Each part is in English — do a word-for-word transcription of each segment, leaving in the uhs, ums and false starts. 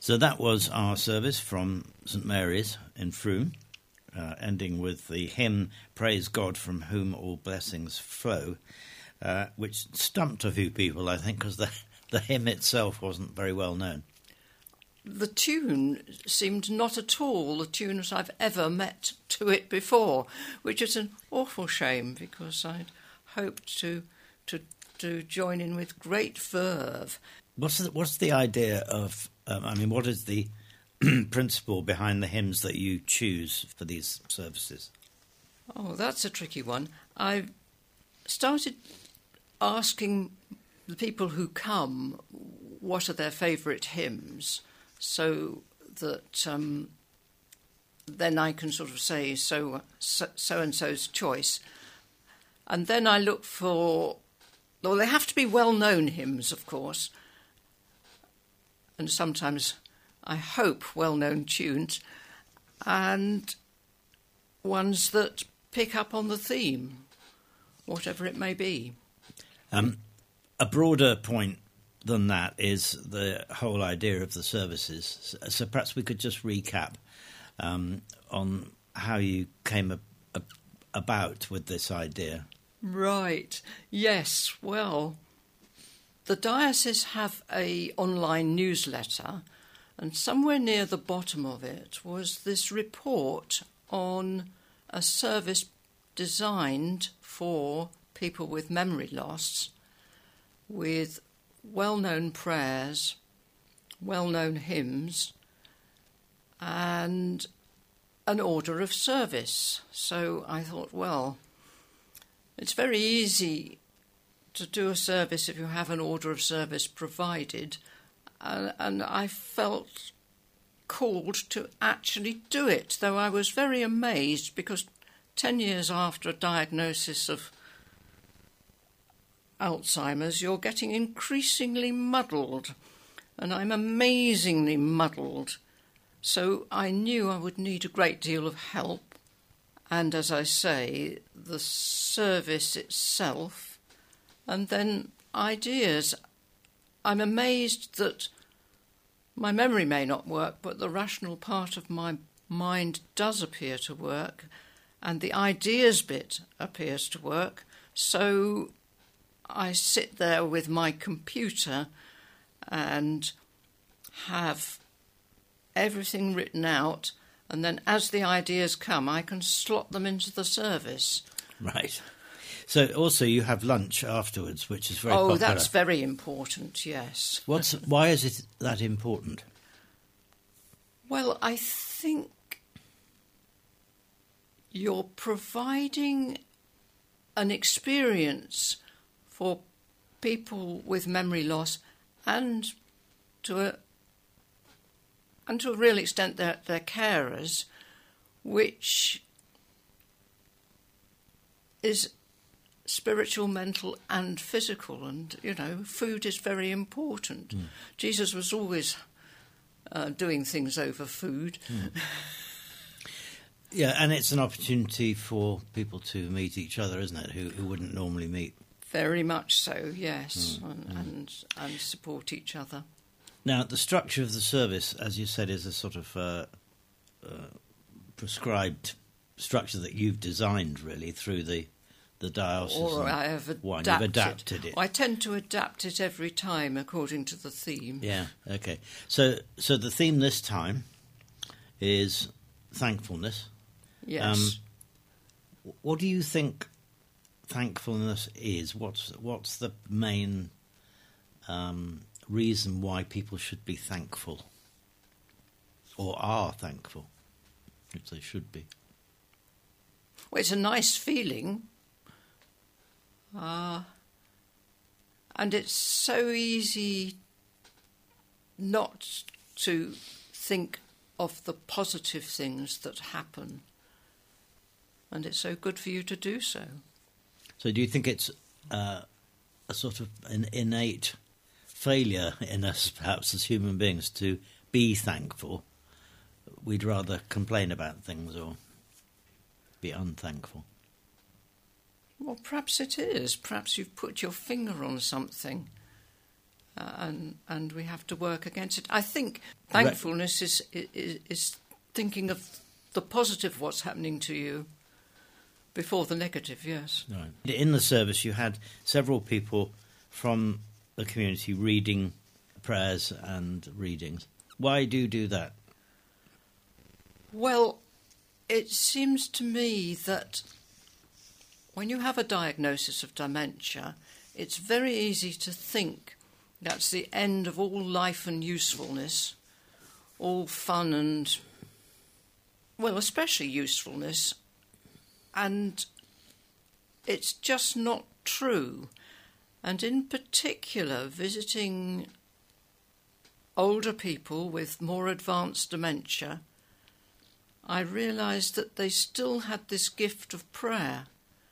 So that was our service from St Mary's in Frome, uh, ending with the hymn Praise God from whom all blessings flow, uh, which stumped a few people, I think, because the, the hymn itself wasn't very well known. The tune seemed not at all the tune that I've ever met to it before, which is an awful shame because I'd hoped to to to join in with great verve. What's the, what's the idea of, um, I mean, what is the principle behind the hymns that you choose for these services? Oh, that's a tricky one. I started asking the people who come what are their favourite hymns, so that um, then I can sort of say so, so so-and-so's choice. And then I look for, well, they have to be well-known hymns, of course, and sometimes, I hope, well-known tunes, and ones that pick up on the theme, whatever it may be. Um, a broader point than that is the whole idea of the services. So, so perhaps we could just recap um, on how you came a, a, about with this idea. Right. Yes. Well, the diocese have a online newsletter, and somewhere near the bottom of it was this report on a service designed for people with memory loss, with well-known prayers, well-known hymns, and an order of service. So I thought, well, it's very easy to do a service if you have an order of service provided, and, and I felt called to actually do it, though I was very amazed because ten years after a diagnosis of Alzheimer's, you're getting increasingly muddled, and I'm amazingly muddled. So I knew I would need a great deal of help, and as I say, the service itself, and then ideas. I'm amazed that my memory may not work, but the rational part of my mind does appear to work, and the ideas bit appears to work. So I sit there with my computer and have everything written out, and then as the ideas come, I can slot them into the service. Right. So also you have lunch afterwards, which is very oh, popular. that's very important, yes. What's why is it that important? Well, I think you're providing an experience for people with memory loss and to a and to a real extent their, their carers, which is spiritual, mental and physical. And, you know, food is very important. Mm. Jesus was always uh, doing things over food. Mm. Yeah, and it's an opportunity for people to meet each other, isn't it, who, who wouldn't normally meet? Very much so, yes, mm. and, Mm. and and support each other. Now, the structure of the service, as you said, is a sort of uh, uh, prescribed structure that you've designed, really, through the, the diocese. Or I have adapted, one. You've adapted it. I tend to adapt it every time according to the theme. Yeah, okay. So, so the theme this time is thankfulness. Yes. Um, what do you think thankfulness is? What's what's the main um, reason why people should be thankful, or are thankful, if they should be? Well, it's a nice feeling, uh, and it's so easy not to think of the positive things that happen, and it's so good for you to do so. So do you think it's uh, a sort of an innate failure in us, perhaps, as human beings, to be thankful? We'd rather complain about things or be unthankful. Well, perhaps it is. Perhaps you've put your finger on something. uh, and and we have to work against it. I think thankfulness is, is is thinking of the positive, what's happening to you, before the negative. Yes. Right. In the service, you had several people from the community reading prayers and readings. Why do you do that? Well, it seems to me that when you have a diagnosis of dementia, it's very easy to think that's the end of all life and usefulness, all fun and, well, especially usefulness, and it's just not true. And in particular, visiting older people with more advanced dementia, I realised that they still had this gift of prayer.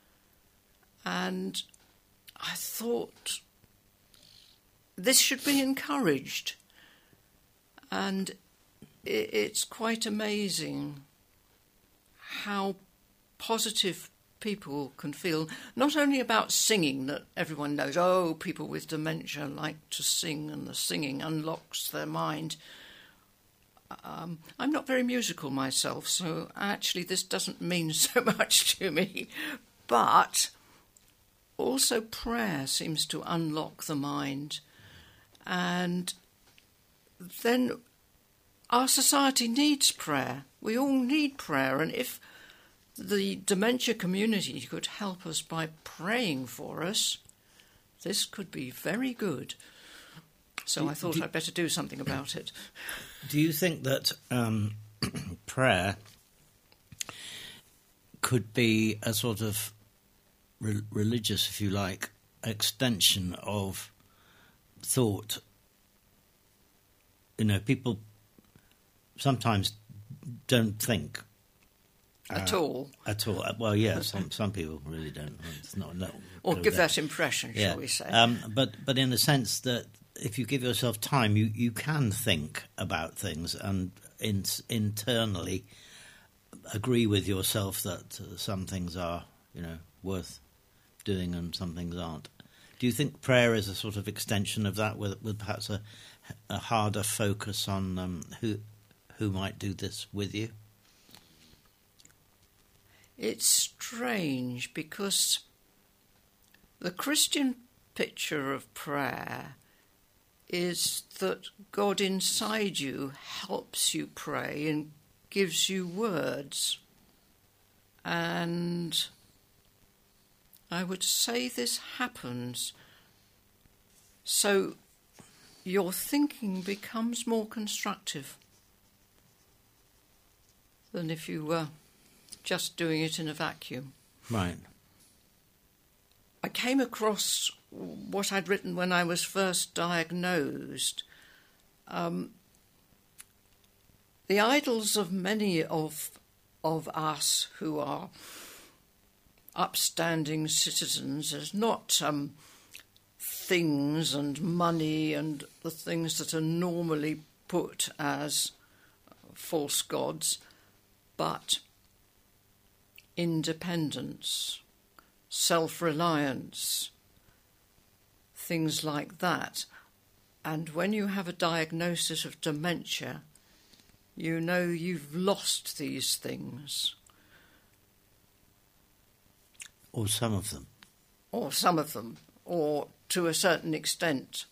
And I thought this should be encouraged. And it's quite amazing how positive people can feel, not only about singing, that everyone knows, oh, people with dementia like to sing and the singing unlocks their mind. Um, I'm not very musical myself, so actually this doesn't mean so much to me. But also prayer seems to unlock the mind. And then our society needs prayer. We all need prayer. And if the dementia community could help us by praying for us, this could be very good. So I thought I'd better do something about it. Do you think that um, prayer could be a sort of re- religious, if you like, extension of thought? You know, people sometimes don't think. At uh, all? At all. Well, yeah, some some people really don't. It's not, no, or give that. that impression, yeah. shall we say. Um, but, but in the sense that if you give yourself time, you, you can think about things and in, internally agree with yourself that uh, some things are, you know, worth doing and some things aren't. Do you think prayer is a sort of extension of that, with, with perhaps a, a harder focus on um, who who might do this with you? It's strange because the Christian picture of prayer is that God inside you helps you pray and gives you words. And I would say this happens so your thinking becomes more constructive than if you were just doing it in a vacuum. Right. I came across what I'd written when I was first diagnosed. Um, the idols of many of of us who are upstanding citizens is not um, things and money and the things that are normally put as false gods, but independence, self-reliance, things like that. And when you have a diagnosis of dementia, you know you've lost these things. Or some of them. Or some of them, or to a certain extent.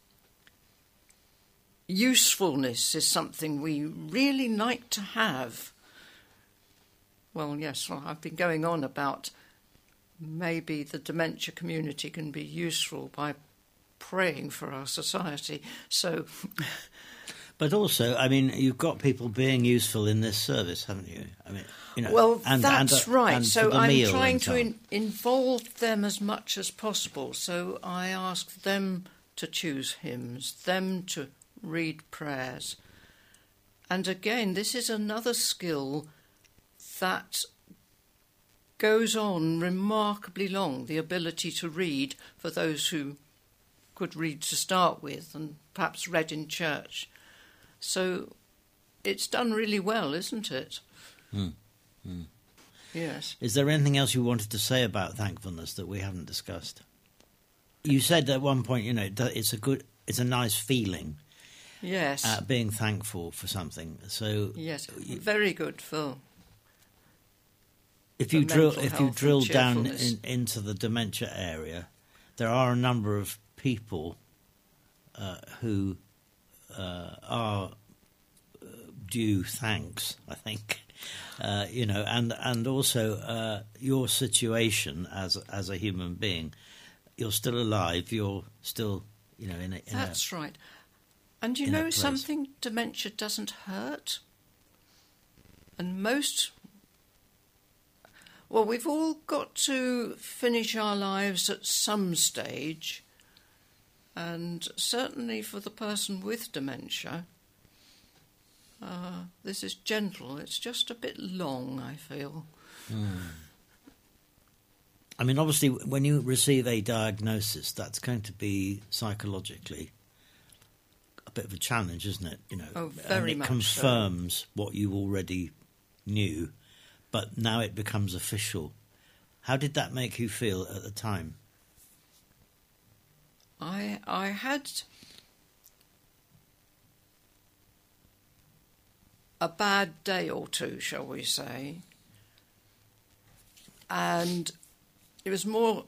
Usefulness is something we really like to have. Well, yes, well, I've been going on about maybe the dementia community can be useful by praying for our society. So, but also, I mean, you've got people being useful in this service, haven't you? I mean, you know, well, and, that's and, right. And so I'm trying so to in, involve them as much as possible. So I ask them to choose hymns, them to read prayers. And again, this is another skill that goes on remarkably long, the ability to read for those who could read to start with and perhaps read in church. So it's done really well, isn't it? Mm. Mm. Yes. Is there anything else you wanted to say about thankfulness that we haven't discussed? You said at one point, you know, that it's a good it's a nice feeling. Yes. Uh, being thankful for something. So yes, very good for. If you drill, if you drill and down in, into the dementia area, there are a number of people uh, who uh, are due thanks, I think. Uh, you know, and and also uh, your situation as as a human being, you're still alive. You're still, you know, in a. In That's a, right. And you know something? Dementia doesn't hurt. And most. Well, we've all got to finish our lives at some stage. And certainly for the person with dementia, uh, this is gentle. It's just a bit long, I feel. Mm. I mean, obviously, when you receive a diagnosis, that's going to be psychologically a bit of a challenge, isn't it? You know, oh, very and it much confirms so. what you already knew, but now it becomes official. How did that make you feel at the time? I I had a bad day or two, shall we say, and it was more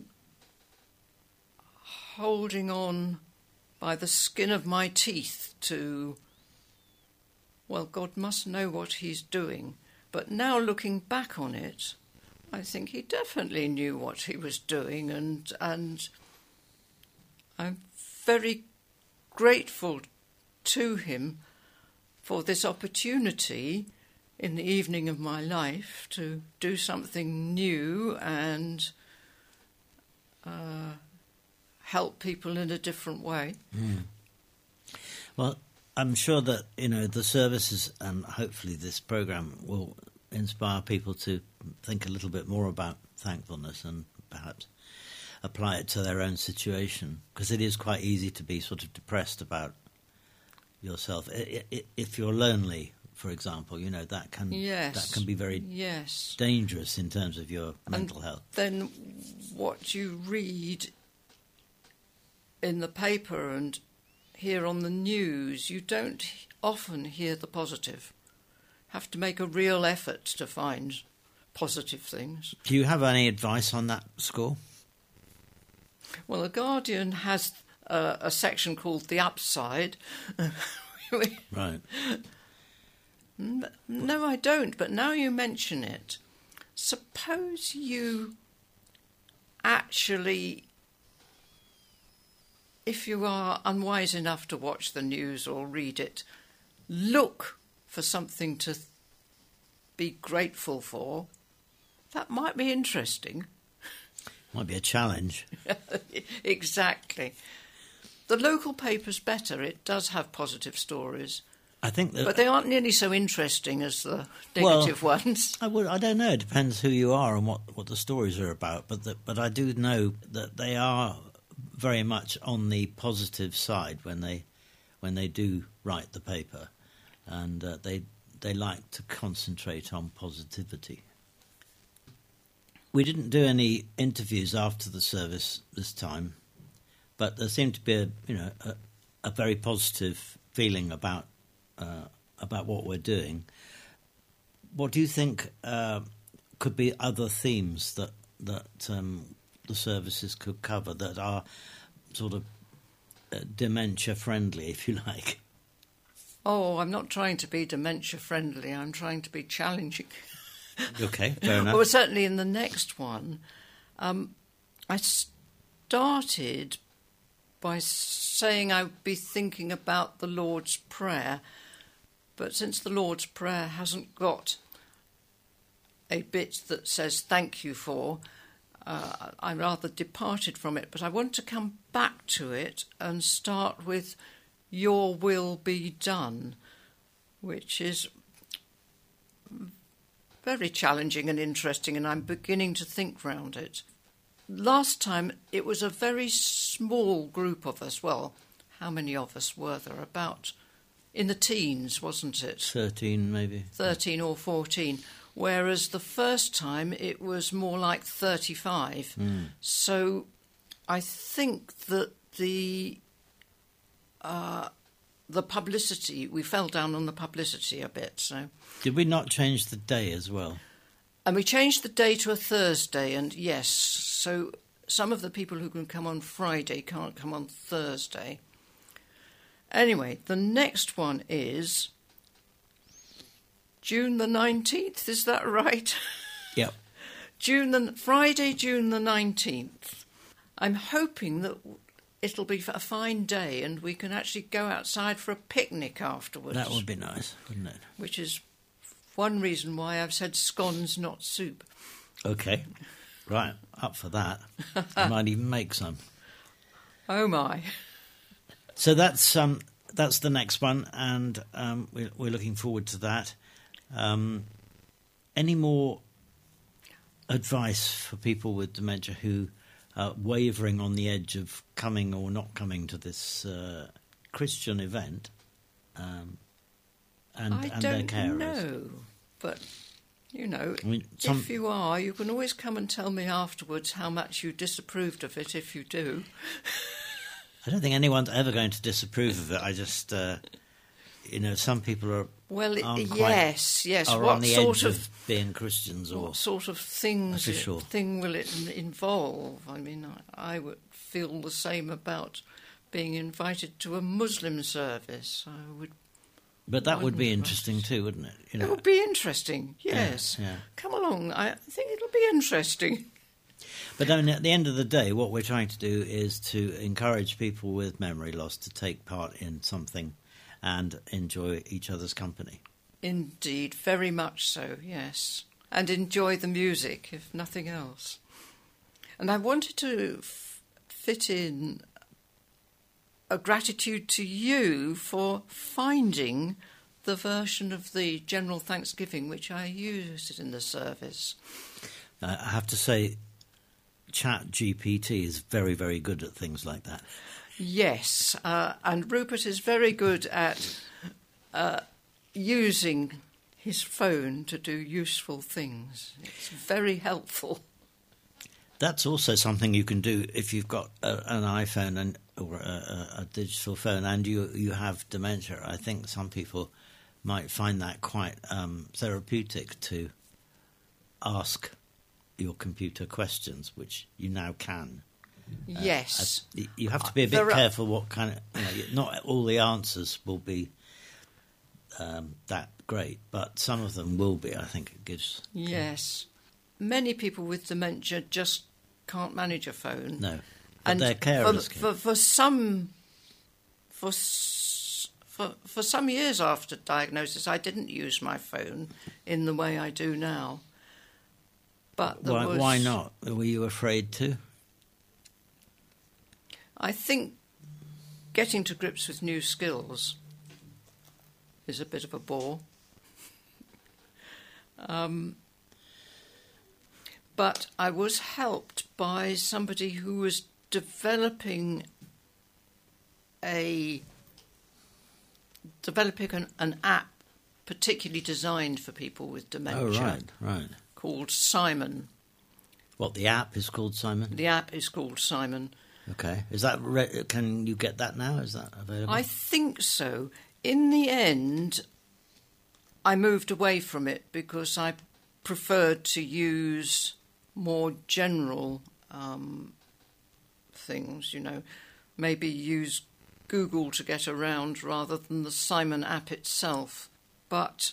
holding on by the skin of my teeth to, well, God must know what he's doing. But now looking back on it, I think he definitely knew what he was doing, and and I'm very grateful to him for this opportunity in the evening of my life to do something new and uh, help people in a different way. Mm. Well, I'm sure that, you know, the services and hopefully this programme will inspire people to think a little bit more about thankfulness and perhaps apply it to their own situation, because it is quite easy to be sort of depressed about yourself. If you're lonely, for example, you know, that can yes. that can be very yes. dangerous in terms of your mental and health. Then what you read in the paper and hear on the news, you don't often hear the positive. Have to make a real effort to find positive things. Do you have any advice on that score? Well, The Guardian has uh, a section called The Upside. Right. No, I don't, but now you mention it, suppose you actually, if you are unwise enough to watch the news or read it, look for something to th- be grateful for. That might be interesting. Might be a challenge. Exactly. The local paper's better. It does have positive stories. I think that, but they aren't nearly so interesting as the negative well, ones. I would. I don't know. It depends who you are and what, what the stories are about. But the, but I do know that they are very much on the positive side when they when they do write the paper, and uh, they they like to concentrate on positivity. We didn't do any interviews after the service this time, but there seemed to be a you know a, a very positive feeling about uh, about what we're doing. What do you think uh, could be other themes that that um, the services could cover that are sort of uh, dementia friendly, if you like? Oh, I'm not trying to be dementia friendly. I'm trying to be challenging. Okay, fair enough. Well, certainly in the next one, um, I started by saying I'd be thinking about the Lord's Prayer, but since the Lord's Prayer hasn't got a bit that says thank you for, uh, I rather departed from it. But I want to come back to it and start with your will be done, which is very challenging and interesting, and I'm beginning to think round it. Last time it was a very small group of us. Well, how many of us were there? About in the teens, wasn't it? Thirteen, maybe. Thirteen or fourteen. Whereas the first time it was more like thirty-five. Mm. So I think that the uh, the publicity, we fell down on the publicity a bit. So, did we not change the day as well? And we changed the day to a Thursday, and yes, so some of the people who can come on Friday can't come on Thursday. Anyway, the next one is June the nineteenth, is that right? Yep. June the Friday, June the nineteenth. I'm hoping that it'll be a fine day and we can actually go outside for a picnic afterwards. That would be nice, wouldn't it? Which is one reason why I've said scones, not soup. Okay, right, up for that. I might even make some. Oh my! So that's um that's the next one, and um, we're, we're looking forward to that. Um, any more advice for people with dementia who are wavering on the edge of coming or not coming to this uh, Christian event? Um, And, I and don't their carers. know, but, you know, I mean, some... if you are, you can always come and tell me afterwards how much you disapproved of it if you do. I don't think anyone's ever going to disapprove of it. I just, uh, you know, some people are well, it, aren't quite, yes, yes. are what on the sort edge of, of being Christians, or what sort of things official. it, thing will it involve? I mean, I, I would feel the same about being invited to a Muslim service. I would. But that would be interesting too, wouldn't it? You know, it would be interesting, yes. Yeah, yeah. Come along, I think it'll be interesting. But I mean, at the end of the day, what we're trying to do is to encourage people with memory loss to take part in something and enjoy each other's company. Indeed, very much so, yes. And enjoy the music, if nothing else. And I wanted to f- fit in a gratitude to you for finding the version of the General Thanksgiving which I used in the service. Uh, I have to say, Chat G P T is very, very good at things like that. Yes, uh, and Rupert is very good at uh, using his phone to do useful things. It's very helpful. That's also something you can do if you've got a, an iPhone and or a, a digital phone and you you have dementia. I think some people might find that quite um, therapeutic to ask your computer questions, which you now can. Yes. Uh, you have to be a bit There are... careful what kind of... You know, not all the answers will be um, that great, but some of them will be, I think it gives... Yes. Many people with dementia just can't manage a phone. No. But and their carers for, can. For, for some... For, for, for some years after diagnosis, I didn't use my phone in the way I do now. But there why, was, why not? Were you afraid to? I think getting to grips with new skills is a bit of a bore. Um, but I was helped by somebody who was developing a developing an, an app particularly designed for people with dementia. Oh, right, right. Called Simon. What, the app is called Simon? The app is called Simon. Okay. Is that re- can you get that now? Is that available? I think so. In the end, I moved away from it because I preferred to use more general um, things, you know, maybe use Google to get around rather than the Simon app itself. But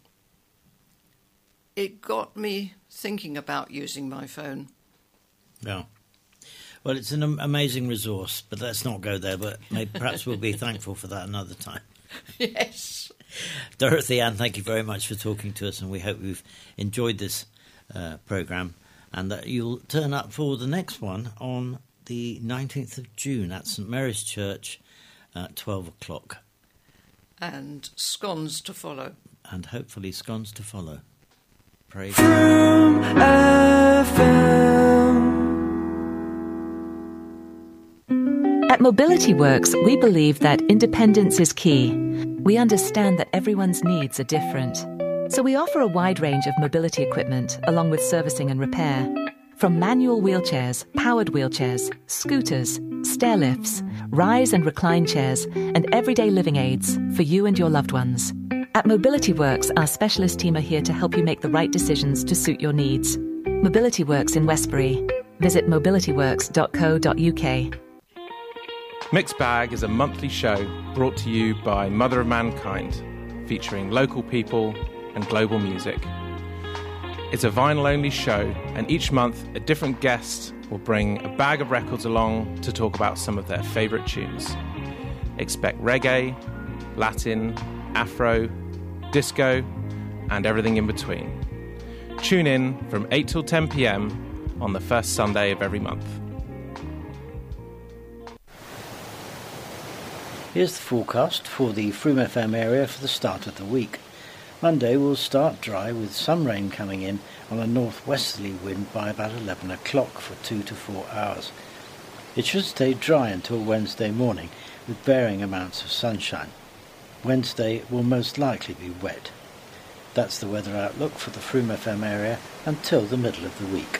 it got me thinking about using my phone. Yeah. Well, it's an amazing resource, but let's not go there. But maybe, perhaps we'll be thankful for that another time. Yes. Dorothy Ann, thank you very much for talking to us, and we hope you've enjoyed this uh, programme and that you'll turn up for the next one on the nineteenth of June at St Mary's Church at twelve o'clock. And scones to follow. And hopefully scones to follow. Praise From F M. At Mobility Works, we believe that independence is key. We understand that everyone's needs are different. So we offer a wide range of mobility equipment, along with servicing and repair. From manual wheelchairs, powered wheelchairs, scooters, stair lifts, rise and recline chairs, and everyday living aids for you and your loved ones. At Mobility Works, our specialist team are here to help you make the right decisions to suit your needs. Mobility Works in Westbury. Visit mobility works dot co dot uk. Mixed Bag is a monthly show brought to you by Mother of Mankind, featuring local people and global music. It's a vinyl-only show, and each month a different guest will bring a bag of records along to talk about some of their favourite tunes. Expect reggae, Latin, Afro, disco, and everything in between. Tune in from eight till ten p.m. on the first Sunday of every month. Here's the forecast for the Froome F M area for the start of the week. Monday will start dry with some rain coming in on a northwesterly wind by about eleven o'clock for two to four hours. It should stay dry until Wednesday morning with varying amounts of sunshine. Wednesday will most likely be wet. That's the weather outlook for the Froome F M area until the middle of the week.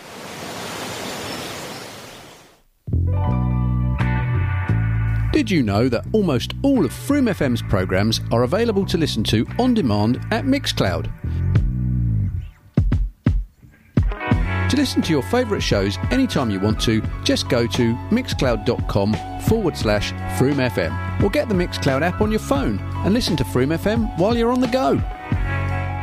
Did you know that almost all of Froome F M's programmes are available to listen to on demand at Mixcloud? To listen to your favourite shows anytime you want to, just go to mixcloud.com forward slash Froome FM or get the Mixcloud app on your phone and listen to Froome F M while you're on the go.